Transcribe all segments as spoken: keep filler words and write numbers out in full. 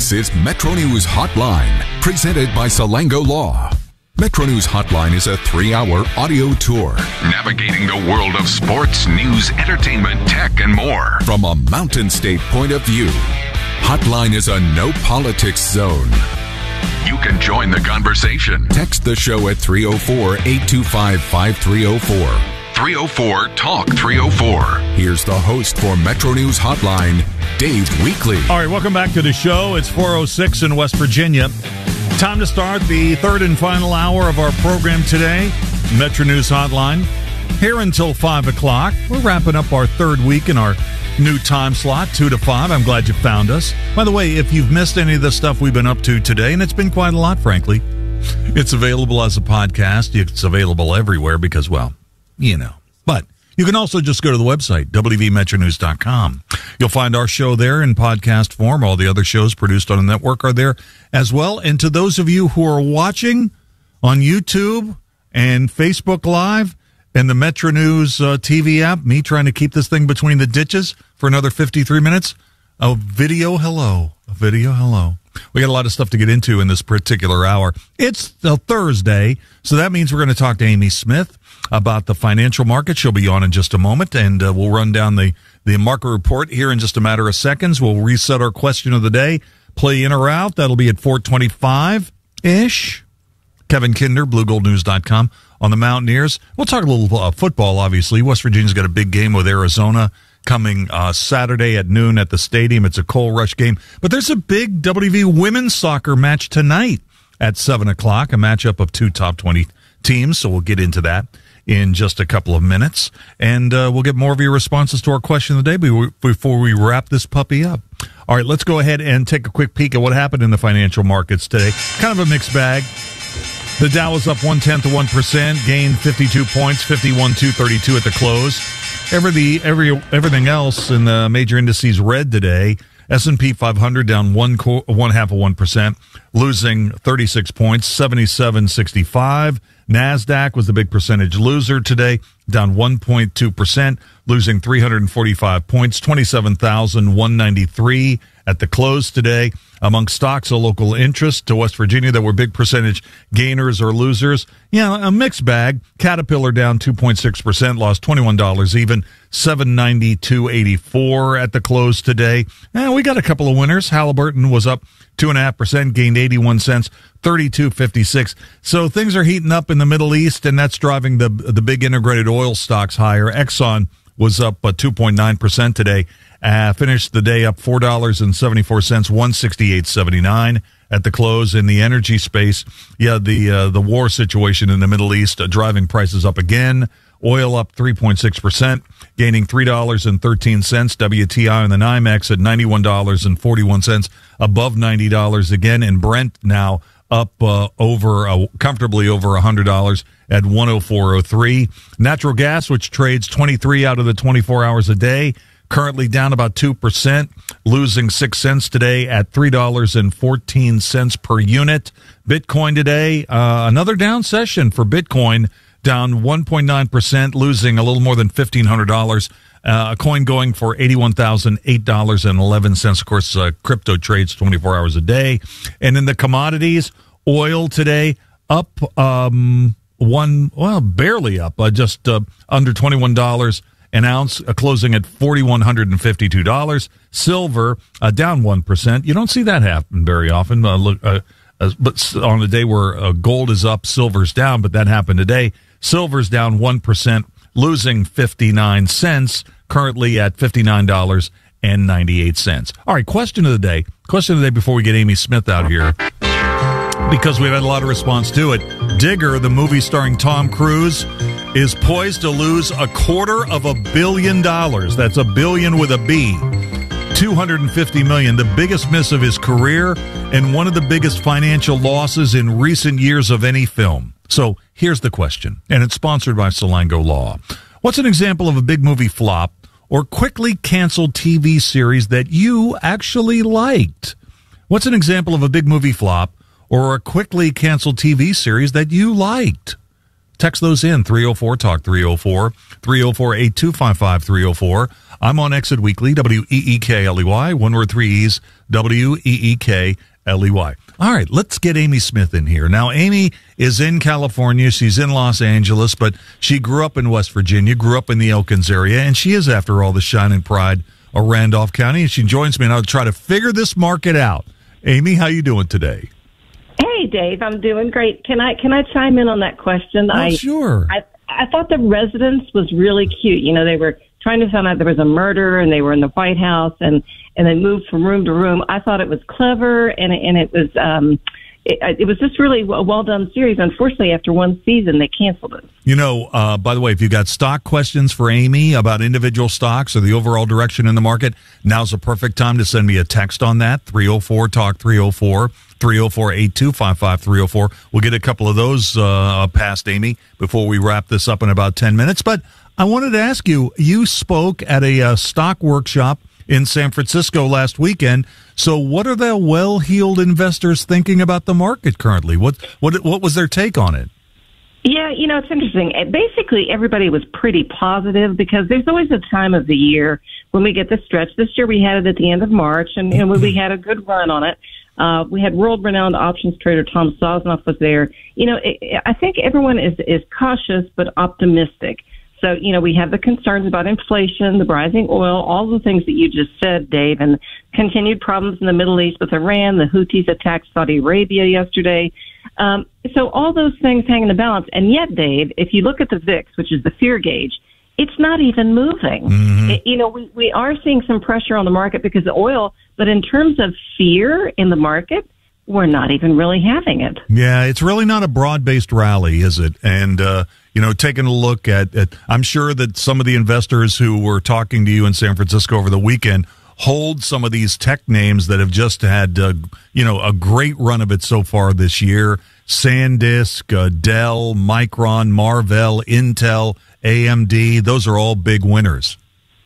This is Metro News Hotline, presented by Salango Law. Metro News Hotline is a three-hour audio tour navigating the world of sports, news, entertainment, tech, and more from a Mountain State point of view. Hotline is a no-politics zone. You can join the conversation. Text the show at three oh four, eight two five, five three oh four. three oh four, talk three oh four. Here's the host for Metro News Hotline, Dave Weekley. All right, welcome back to the show. It's four oh six in West Virginia. Time to start the third and final hour of our program today, Metro News Hotline. Here until five o'clock. We're wrapping up our third week in our new time slot, two to five. I'm glad you found us. By the way, if you've missed any of the stuff we've been up to today, and it's been quite a lot, frankly, it's available as a podcast. It's available everywhere because, well, you know. But you can also just go to the website, w v metro news dot com. You'll find our show there in podcast form. All the other shows produced on the network are there as well. And to those of you who are watching on YouTube and Facebook Live and the Metro News uh, T V app, me trying to keep this thing between the ditches for another fifty-three minutes, a video hello. A video hello. We got a lot of stuff to get into in this particular hour. It's a Thursday, so that means we're going to talk to Amy Smith about the financial market. She'll be on in just a moment, and uh, we'll run down the, the market report here in just a matter of seconds. We'll reset our question of the day, play in or out. That'll be at four twenty-five-ish. Kevin Kinder, blue gold news dot com on the Mountaineers. We'll talk a little uh, football, obviously. West Virginia's got a big game with Arizona coming uh, Saturday at noon at the stadium. It's a coal rush game. But there's a big W V women's soccer match tonight at seven o'clock, a matchup of two top twenty teams, so we'll get into that in just a couple of minutes. And uh, we'll get more of your responses to our question of the day before we wrap this puppy up. All right, let's go ahead and take a quick peek at what happened in the financial markets today. Kind of a mixed bag. The Dow was up one-tenth of one percent, gained fifty-two points, fifty-one two thirty-two at the close. Every, the, every, everything else in the major indices red today. S and P five hundred down one, one half of one percent, losing thirty-six points, seventy-seven sixty-five. NASDAQ was the big percentage loser today, down one point two percent, losing three hundred forty-five points, twenty-seven thousand one hundred ninety-three at the close today. Among stocks of local interest to West Virginia that were big percentage gainers or losers. Yeah, a mixed bag. Caterpillar down two point six percent, lost twenty-one dollars even, seven ninety-two eighty-four at the close today. And we got a couple of winners. Halliburton was up two point five percent, gained eighty-one cents, thirty-two fifty-six. So things are heating up in the Middle East, and that's driving the the big integrated oil stocks higher. Exxon was up uh, two point nine percent today. Uh, finished the day up four dollars and seventy-four cents, one sixty-eight seventy-nine at the close. In the energy space, yeah, the uh, the war situation in the Middle East uh, driving prices up again. Oil up three point six percent, gaining three dollars and thirteen cents. W T I on the NYMEX at ninety-one dollars and forty-one cents, above ninety dollars again. And Brent now up uh, over uh, comfortably over one hundred dollars at one oh four oh three. Natural gas, which trades twenty-three out of the twenty-four hours a day, currently down about two percent, losing six cents today at three dollars and fourteen cents per unit. Bitcoin today, uh, another down session for Bitcoin, down one point nine percent, losing a little more than fifteen hundred dollars. Uh, a coin going for eighty-one thousand eight dollars and eleven cents. Of course, uh, crypto trades twenty-four hours a day. And in the commodities, oil today up um, one, well, barely up, uh, just uh, under twenty-one dollars an ounce, uh, closing at four thousand one hundred fifty-two dollars. Silver uh, down one percent. You don't see that happen very often. Uh, look, uh, uh, but on a day where uh, gold is up, silver's down, but that happened today. Silver's down one percent, losing fifty-nine cents, currently at fifty-nine dollars and ninety-eight cents. All right, question of the day. Question of the day before we get Amy Smith out here, because we've had a lot of response to it. Digger, the movie starring Tom Cruise, is poised to lose a quarter of a billion dollars. That's a billion with a B. two hundred fifty million dollars, the biggest miss of his career and one of the biggest financial losses in recent years of any film. So here's the question, and it's sponsored by Salango Law. What's an example of a big movie flop or quickly canceled T V series that you actually liked? What's an example of a big movie flop or a quickly canceled T V series that you liked? text those in, three oh four talk three oh four, three oh four, eight two five five, three oh four. I'm on Exit Weekly, W E E K L E Y, one word, three E's, W E E K L E Y. All right, let's get Amy Smith in here. Now, Amy is in California. She's in Los Angeles, but she grew up in West Virginia, grew up in the Elkins area, and she is, after all, the shine and pride of Randolph County. And she joins me, and I'll try to figure this market out. Amy, how you doing today? Hey, Dave, I'm doing great. Can I can I chime in on that question? Oh, I, sure. I I thought the residence was really cute. You know, they were trying to find out there was a murder, and they were in the White House, and, and they moved from room to room. I thought it was clever, and and it was um, it, it was just really a well done series. Unfortunately, after one season, they canceled it. You know, uh, by the way, if you've got stock questions for Amy about individual stocks or the overall direction in the market, now's the perfect time to send me a text on that, three oh four talk three oh four, three oh four, eight two five five, three oh four. We'll get a couple of those uh, past Amy before we wrap this up in about ten minutes. But I wanted to ask you, you spoke at a uh, stock workshop in San Francisco last weekend. So what are the well-heeled investors thinking about the market currently? What what what was their take on it? Yeah, you know, it's interesting. Basically, everybody was pretty positive because there's always a time of the year when we get the stretch. This year we had it at the end of March, and, and we had a good run on it. Uh, we had world-renowned options trader Tom Sosnoff was there. You know, it, I think everyone is, is cautious but optimistic. So, you know, we have the concerns about inflation, the rising oil, all the things that you just said, Dave, and continued problems in the Middle East with Iran. The Houthis attacked Saudi Arabia yesterday. Um, so all those things hang in the balance. And yet, Dave, if you look at the V I X, which is the fear gauge, it's not even moving. Mm-hmm. It, you know, we, we are seeing some pressure on the market because of oil, but in terms of fear in the market, we're not even really having it. Yeah, it's really not a broad-based rally, is it? And, uh, you know, taking a look at, at, I'm sure that some of the investors who were talking to you in San Francisco over the weekend hold some of these tech names that have just had, uh, you know, a great run of it so far this year. SanDisk, uh, Dell, Micron, Marvell, Intel, A M D, those are all big winners.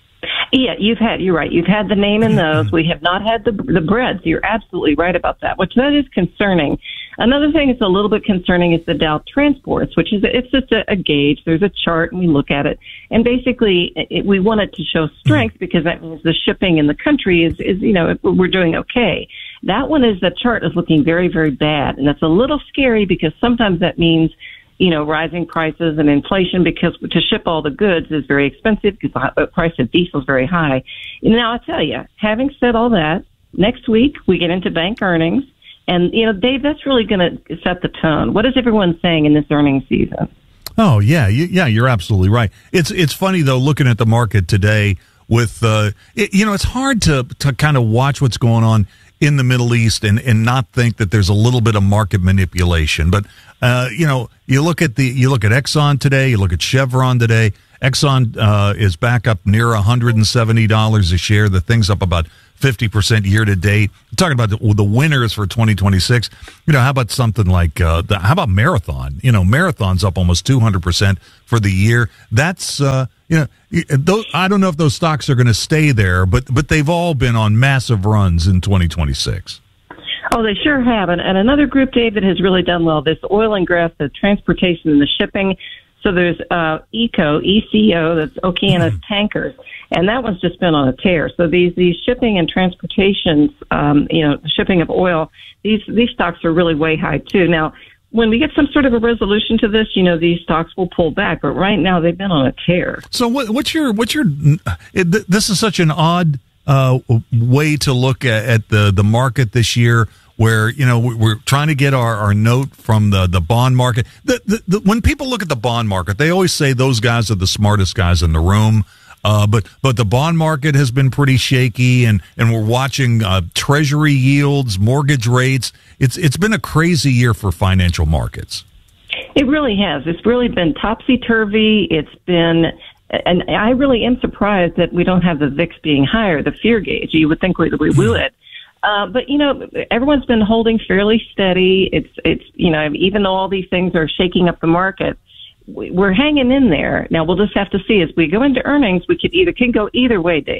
Yeah, you've had, you're right. You've had the name in those. We have not had the the breads. You're absolutely right about that, which that is concerning. Another thing that's a little bit concerning is the Dow Transports, which is, it's just a, a gauge. There's a chart and we look at it. And basically it, we want it to show strength because that means the shipping in the country is, is, you know, we're doing okay. That one is, the chart is looking very, very bad. And that's a little scary because sometimes that means, you know, rising prices and inflation because to ship all the goods is very expensive because the price of diesel is very high. Now, I tell you, having said all that, next week we get into bank earnings. And, you know, Dave, that's really going to set the tone. What is everyone saying in this earnings season? Oh, yeah. You, yeah, you're absolutely right. It's it's funny, though, looking at the market today with, uh, it, you know, it's hard to, to kind of watch what's going on in the Middle East and, and not think that there's a little bit of market manipulation. But, uh, you know, you look at the you look at Exxon today, you look at Chevron today. Exxon uh, is back up near one hundred seventy dollars a share. The thing's up about fifty percent year to date. We're talking about the, the winners for twenty twenty-six. You know, how about something like, uh, the, how about Marathon? You know, Marathon's up almost two hundred percent for the year. That's, uh, you know, those, I don't know if those stocks are going to stay there, but, but they've all been on massive runs in twenty twenty-six. Oh, they sure have. And, and another group, Dave, that has really done well, this oil and gas, the transportation and the shipping. So there's uh, ECO, E C O, that's Okeanis mm-hmm. Tankers, and that one's just been on a tear. So these these shipping and transportations, um, you know, shipping of oil, these these stocks are really way high too. Now, when we get some sort of a resolution to this, you know, these stocks will pull back. But right now, they've been on a tear. So what, what's your what's your? It, this is such an odd uh, way to look at, at the the market this year, where, you know, we're trying to get our, our note from the, the bond market. The, the, the, when people look at the bond market, they always say those guys are the smartest guys in the room. Uh, but but the bond market has been pretty shaky, and, and we're watching uh, treasury yields, mortgage rates. It's it's been a crazy year for financial markets. It really has. It's really been topsy-turvy. It's been, and I really am surprised that we don't have the V I X being higher, the fear gauge. You would think we, we would. Uh, but, you know, everyone's been holding fairly steady. It's, it's, you know, even though all these things are shaking up the market, we're hanging in there. Now, we'll just have to see as we go into earnings. We could either can go either way, Dave.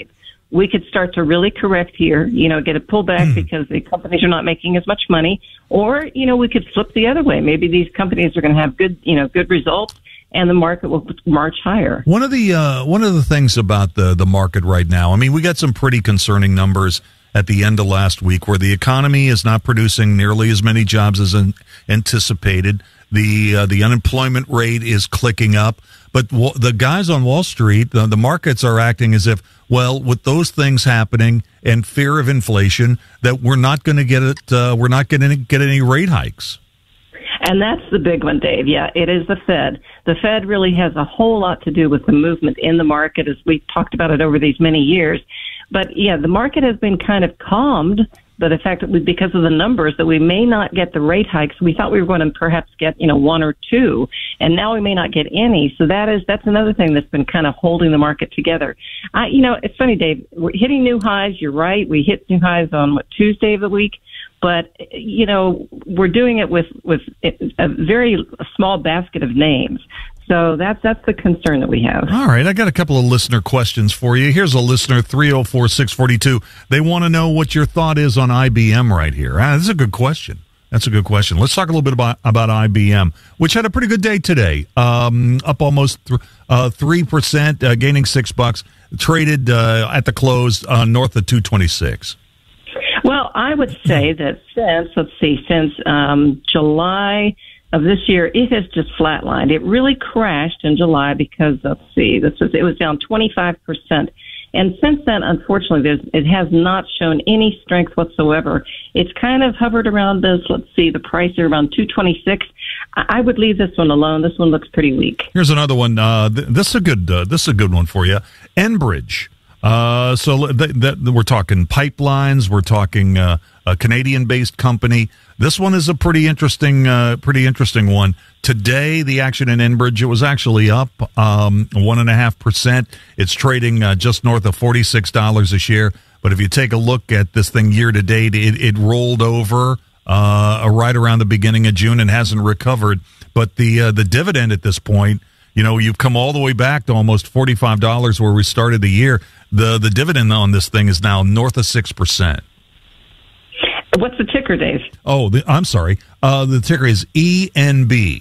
we could start to really correct here, you know, get a pullback mm. because the companies are not making as much money. Or, you know, we could flip the other way. Maybe these companies are going to have good, you know, good results, and the market will march higher. One of the uh, one of the things about the, the market right now, I mean, we got some pretty concerning numbers at the end of last week where the economy is not producing nearly as many jobs as an, anticipated. The uh, the unemployment rate is clicking up. But w- the guys on Wall Street, the, the markets are acting as if, well, with those things happening and fear of inflation, that we're not going to get it. Uh, we're not going to get any rate hikes. And that's the big one, Dave. Yeah, it is the Fed. The Fed really has a whole lot to do with the movement in the market, as we've talked about it over these many years. But, yeah, the market has been kind of calmed by the fact that we, because of the numbers, that we may not get the rate hikes. We thought we were going to perhaps get, you know, one or two, and now we may not get any. So that is that's another thing that's been kind of holding the market together. I, you know, it's funny, Dave. We're hitting new highs. You're right. We hit new highs on, what, Tuesday of the week? But, you know, we're doing it with, with a very small basket of names. So that's that's the concern that we have. All right. I got a couple of listener questions for you. Here's a listener, three oh four, six four two. They want to know what your thought is on I B M right here. Ah, this is a good question. That's a good question. Let's talk a little bit about, about I B M, which had a pretty good day today. Um, up almost th- uh, three percent, uh, gaining six bucks, traded uh, at the close uh, north of two twenty-six. Well, I would say that since, let's see, since um, July of this year, it has just flatlined. It really crashed in July because, let's see, this was, it was down twenty-five percent. And since then, unfortunately, there's, it has not shown any strength whatsoever. It's kind of hovered around this, let's see, the price is around two twenty-six. I would leave this one alone. This one looks pretty weak. Here's another one. Uh, th- this is a good. Uh, this is a good one for you. Enbridge. Uh, so th- th- we're talking pipelines. We're talking uh, a Canadian-based company. This one is a pretty interesting, uh, pretty interesting one. Today, the action in Enbridge, it was actually up um, one and a half percent. It's trading uh, just north of forty-six dollars a share. But if you take a look at this thing year to date, it, it rolled over uh, right around the beginning of June and hasn't recovered. But the uh, the dividend at this point, you know, you've come all the way back to almost forty-five dollars where we started the year. The the dividend on this thing is now north of six percent. What's the ticker, Dave? Oh, the, I'm sorry. Uh, the ticker is E N B.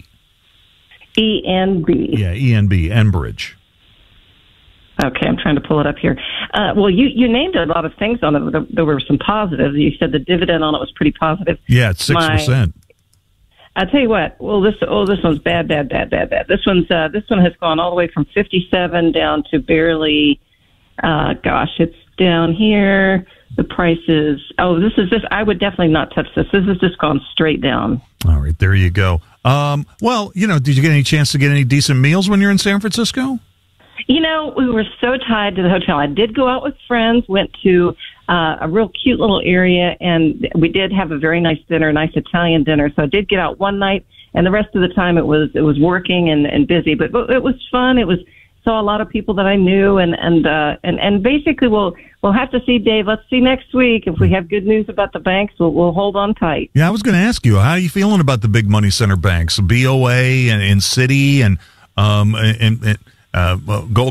E N B. Yeah, E N B, Enbridge. Okay, I'm trying to pull it up here. Uh, well, you, you named a lot of things on it. There, there were some positives. You said the dividend on it was pretty positive. Yeah, it's six percent. I tell you what. Well, this oh this one's bad, bad, bad, bad, bad. This one's uh, this one has gone all the way from fifty-seven down to barely. Uh, gosh, it's down here. The price is, oh, this is this. I would definitely not touch this. This has just gone straight down. All right, there you go. Um, well, you know, did you get any chance to get any decent meals when you're in San Francisco? You know, we were so tied to the hotel. I did go out with friends, went to uh, a real cute little area, and we did have a very nice dinner, a nice Italian dinner. So I did get out one night, and the rest of the time it was it was working and, and busy. But, but it was fun. It was saw a lot of people that I knew, and and uh, and and basically we'll we'll have to see, Dave. Let's see next week if we have good news about the banks. We'll we'll hold on tight. Yeah, I was going to ask you, how are you feeling about the big money center banks, B O A and, and Citi and um and, and uh, Gold.